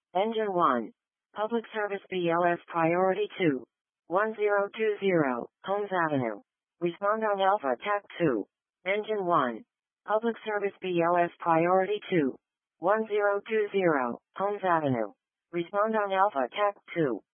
Engine 1. Public Service BLS Priority 2. 1020, Holmes Avenue. Respond on Alpha TAC 2. Engine 1. Public Service BLS Priority 2. 1020, Holmes Avenue. Respond on Alpha TAC 2.